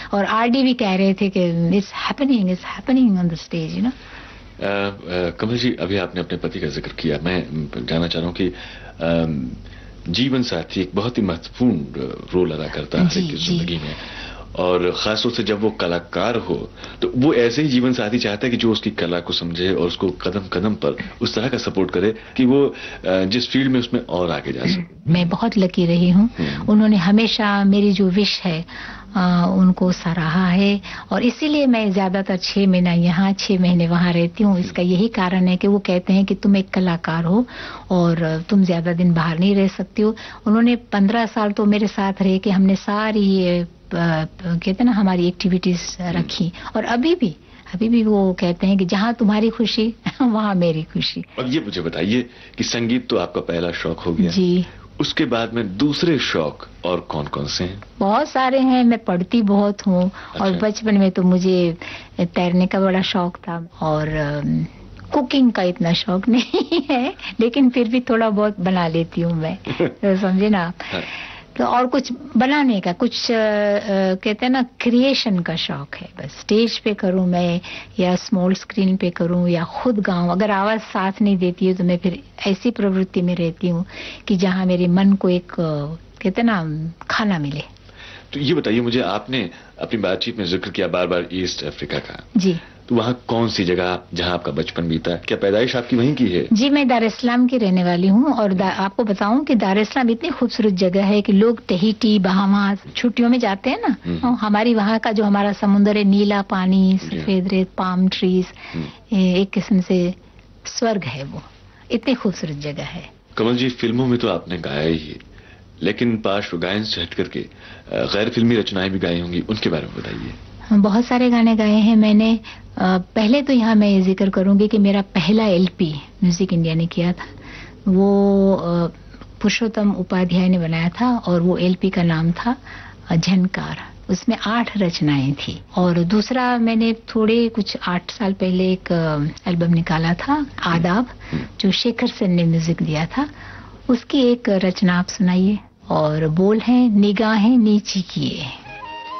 और आरडी भी कह रहे थे कि it's happening on the stage, you know. कमल जी, अभी आपने अपने पति का जिक्र किया, मैं जानना चाह रहा हूँ कि जीवन साथी एक बहुत ही महत्वपूर्ण रोल अदा करता है हर एक की जिंदगी में, और खासतौर से जब वो कलाकार हो तो वो ऐसे ही जीवन साथी चाहता है कि जो उसकी कला को समझे और उसको कदम कदम पर उस तरह का सपोर्ट करे कि वो जिस फील्ड में उसमें और आगे जा सके। मैं बहुत लकी रही हूँ, उन्होंने हमेशा मेरी जो विश है उनको सराहा है, और इसीलिए मैं ज्यादातर 6 महीना यहाँ 6 महीने वहाँ रहती हूँ। इसका यही कारण है कि वो कहते हैं कि तुम एक कलाकार हो और तुम ज्यादा दिन बाहर नहीं रह सकती हो। उन्होंने 15 साल तो मेरे साथ रहे कि हमने सारी कहते ना हमारी एक्टिविटीज रखी, और अभी भी वो कहते हैं कि जहाँ तुम्हारी खुशी वहाँ मेरी खुशी। और ये मुझे बताइए कि संगीत तो आपका पहला शौक हो गया जी, उसके बाद में दूसरे शौक और कौन कौन से हैं? बहुत सारे हैं। मैं पढ़ती बहुत हूँ। अच्छा। और बचपन में तो मुझे तैरने का बड़ा शौक था, और कुकिंग का इतना शौक नहीं है, लेकिन फिर भी थोड़ा बहुत बना लेती हूँ मैं। तो समझे ना आप। हाँ। तो और कुछ बनाने का, कुछ कहते हैं ना क्रिएशन का शौक है। बस स्टेज पे करूं मैं या स्मॉल स्क्रीन पे करूं या खुद गाऊं, अगर आवाज साथ नहीं देती है तो मैं फिर ऐसी प्रवृत्ति में रहती हूं कि जहां मेरे मन को एक कहते हैं ना खाना मिले। तो ये बताइए मुझे, आपने अपनी बातचीत में जिक्र किया बार बार ईस्ट अफ्रीका का। जी। तो वहाँ कौन सी जगह जहाँ आपका बचपन बीता? क्या पैदाइश आपकी वहीं की है? जी, मैं दार इस्लाम की रहने वाली हूँ, और आपको बताऊं कि दार इस्लाम इतनी खूबसूरत जगह है कि लोग टहीटी बहामास छुट्टियों में जाते हैं ना। हमारी वहाँ का जो हमारा समुद्र है, नीला पानी, सफेद रेत, पाम ट्रीज, एक किस्म से स्वर्ग है वो। इतनी खूबसूरत जगह है। कमल जी, फिल्मों में तो आपने गाया ही है, लेकिन पार्श्व गायन से हट करके गैर फिल्मी रचनाएं भी गाई होंगी, उनके बारे में बताइए। बहुत सारे गाने गाए हैं मैंने। पहले तो यहाँ मैं ये जिक्र करूंगी कि मेरा पहला एलपी म्यूजिक इंडिया ने किया था, वो पुरुषोत्तम उपाध्याय ने बनाया था, और वो एलपी का नाम था झनकार। उसमें 8 रचनाएं थी। और दूसरा मैंने थोड़े कुछ 8 साल पहले एक एल्बम निकाला था, आदाब, जो शेखर सेन ने म्यूजिक दिया था। उसकी एक रचना आप सुनाइए। और बोल है निगाहें नीची किए।